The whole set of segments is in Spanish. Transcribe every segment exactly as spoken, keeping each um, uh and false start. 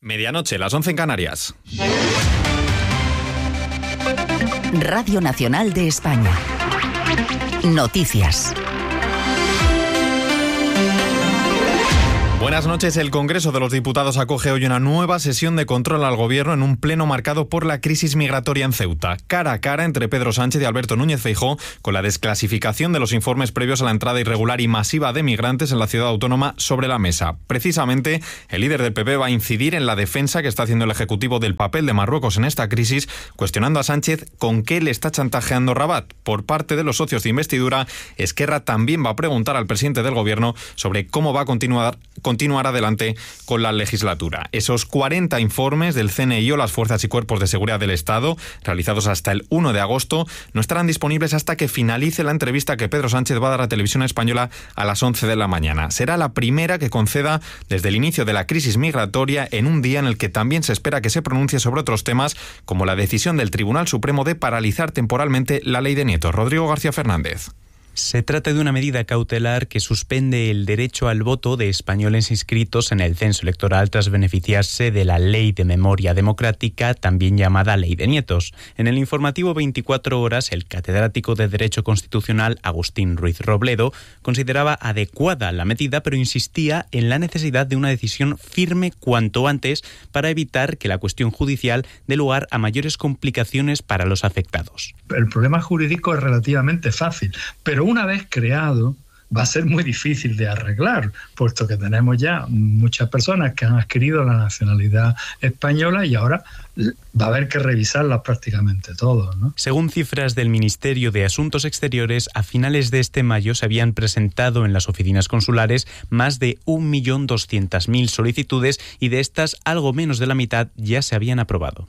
Medianoche, las once en Canarias. Radio Nacional de España. Noticias. Buenas noches. El Congreso de los Diputados acoge hoy una nueva sesión de control al Gobierno en un pleno marcado por la crisis migratoria en Ceuta. Cara a cara entre Pedro Sánchez y Alberto Núñez Feijóo, con la desclasificación de los informes previos a la entrada irregular y masiva de migrantes en la ciudad autónoma sobre la mesa. Precisamente, el líder del P P va a incidir en la defensa que está haciendo el Ejecutivo del papel de Marruecos en esta crisis, cuestionando a Sánchez con qué le está chantajeando Rabat. Por parte de los socios de investidura, Esquerra también va a preguntar al presidente del Gobierno sobre cómo va a continuar continuar adelante con la legislatura. Esos cuarenta informes del C N I o las Fuerzas y Cuerpos de Seguridad del Estado, realizados hasta el uno de agosto, no estarán disponibles hasta que finalice la entrevista que Pedro Sánchez va a dar a Televisión Española a las once de la mañana. Será la primera que conceda desde el inicio de la crisis migratoria, en un día en el que también se espera que se pronuncie sobre otros temas, como la decisión del Tribunal Supremo de paralizar temporalmente la ley de nietos. Rodrigo García Fernández. Se trata de una medida cautelar que suspende el derecho al voto de españoles inscritos en el censo electoral tras beneficiarse de la Ley de Memoria Democrática, también llamada Ley de Nietos. En el informativo veinticuatro horas, el catedrático de Derecho Constitucional Agustín Ruiz Robledo consideraba adecuada la medida, pero insistía en la necesidad de una decisión firme cuanto antes para evitar que la cuestión judicial dé lugar a mayores complicaciones para los afectados. El problema jurídico es relativamente fácil, pero una vez creado va a ser muy difícil de arreglar, puesto que tenemos ya muchas personas que han adquirido la nacionalidad española y ahora va a haber que revisarlas prácticamente todos, ¿no? Según cifras del Ministerio de Asuntos Exteriores, a finales de este mayo se habían presentado en las oficinas consulares más de un millón doscientas mil solicitudes y de estas algo menos de la mitad ya se habían aprobado.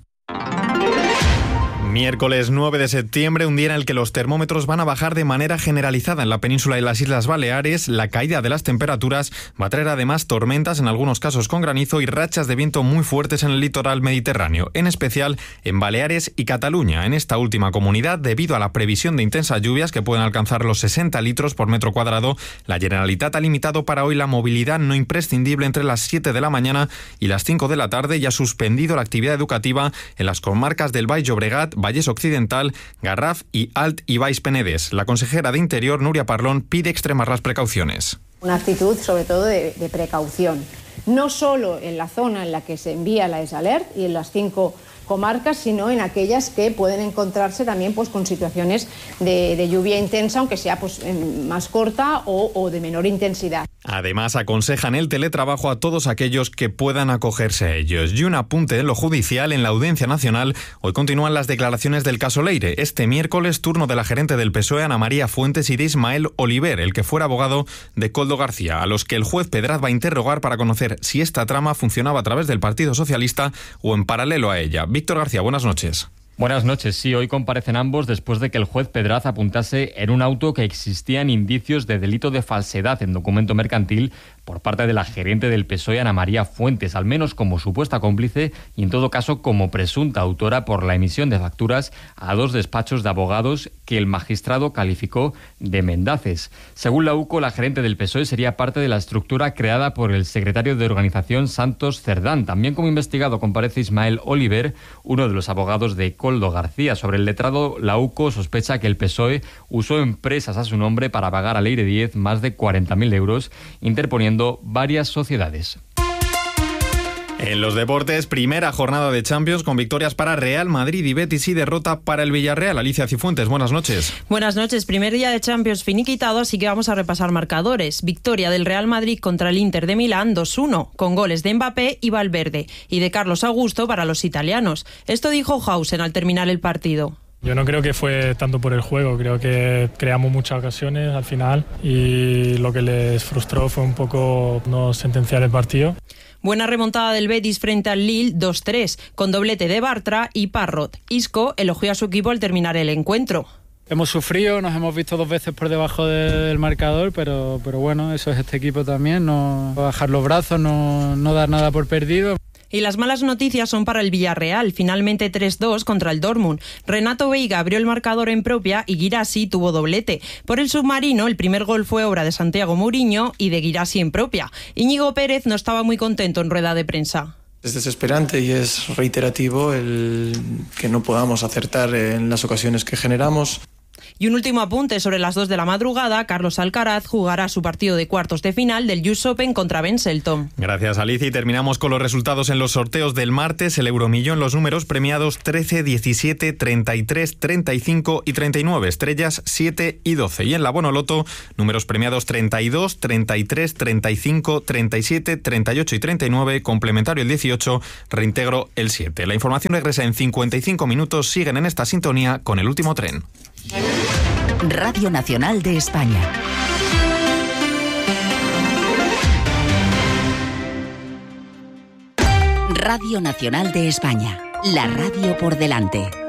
Miércoles nueve de septiembre, un día en el que los termómetros van a bajar de manera generalizada en la península y las Islas Baleares. La caída de las temperaturas va a traer además tormentas, en algunos casos con granizo, y rachas de viento muy fuertes en el litoral mediterráneo, en especial en Baleares y Cataluña. En esta última comunidad, debido a la previsión de intensas lluvias que pueden alcanzar los sesenta litros por metro cuadrado, la Generalitat ha limitado para hoy la movilidad no imprescindible entre las siete de la mañana y las cinco de la tarde y ha suspendido la actividad educativa en las comarcas del Baix Llobregat, Valles Occidental, Garraf y Alt y Baix Penedès. La consejera de Interior, Núria Parlon, pide extremar las precauciones. Una actitud sobre todo de, de precaución, no solo en la zona en la que se envía la EsAlert y en las cinco comarcas, sino en aquellas que pueden encontrarse también pues con situaciones de, de lluvia intensa, aunque sea pues más corta o, o de menor intensidad. Además, aconsejan el teletrabajo a todos aquellos que puedan acogerse a ellos. Y un apunte en lo judicial: en la Audiencia Nacional hoy continúan las declaraciones del caso Leire. Este miércoles, turno de la gerente del P S O E, Ana María Fuentes, y de Ismael Oliver, el que fuera abogado de Koldo García, a los que el juez Pedraz va a interrogar para conocer si esta trama funcionaba a través del Partido Socialista o en paralelo a ella. Víctor García, buenas noches. Buenas noches. Sí, hoy comparecen ambos después de que el juez Pedraz apuntase en un auto que existían indicios de delito de falsedad en documento mercantil por parte de la gerente del P S O E, Ana María Fuentes, al menos como supuesta cómplice y en todo caso como presunta autora por la emisión de facturas a dos despachos de abogados que el magistrado calificó de mendaces. Según la U C O, la gerente del P S O E sería parte de la estructura creada por el secretario de organización Santos Cerdán. También como investigado comparece Ismael Oliver, uno de los abogados de Koldo García. Sobre el letrado, la U C O sospecha que el P S O E usó empresas a su nombre para pagar a Leire Díez más de cuarenta mil euros, interponiendo varias sociedades. En los deportes, primera jornada de Champions con victorias para Real Madrid y Betis y derrota para el Villarreal. Alicia Cifuentes, buenas noches. Buenas noches. Primer día de Champions finiquitado, así que vamos a repasar marcadores. Victoria del Real Madrid contra el Inter de Milán dos uno, con goles de Mbappé y Valverde, y de Carlos Augusto para los italianos. Esto dijo Hausen al terminar el partido. Yo no creo que fue tanto por el juego, creo que creamos muchas ocasiones al final y lo que les frustró fue un poco no sentenciar el partido. Buena remontada del Betis frente al Lille dos tres, con doblete de Bartra y Parrot. Isco elogió a su equipo al terminar el encuentro. Hemos sufrido, nos hemos visto dos veces por debajo del marcador, pero, pero bueno, eso es este equipo también, no bajar los brazos, no, no dar nada por perdido. Y las malas noticias son para el Villarreal, finalmente tres dos contra el Dortmund. Renato Veiga abrió el marcador en propia y Guirassi tuvo doblete. Por el submarino, el primer gol fue obra de Santiago Mourinho y de Guirassi en propia. Íñigo Pérez no estaba muy contento en rueda de prensa. Es desesperante y es reiterativo el que no podamos acertar en las ocasiones que generamos. Y un último apunte: sobre las dos de la madrugada, Carlos Alcaraz jugará su partido de cuartos de final del U S Open contra Ben Shelton. Gracias, Alicia. Y terminamos con los resultados en los sorteos del martes. El Euromillón, los números premiados trece, diecisiete, treinta y tres, treinta y cinco y treinta y nueve, estrellas siete y doce. Y en la Bonoloto, números premiados treinta y dos, treinta y tres, treinta y cinco, treinta y siete, treinta y ocho y treinta y nueve, complementario el dieciocho, reintegro el siete. La información regresa en cincuenta y cinco minutos. Siguen en esta sintonía con El Último Tren. Radio Nacional de España. Radio Nacional de España. La radio por delante.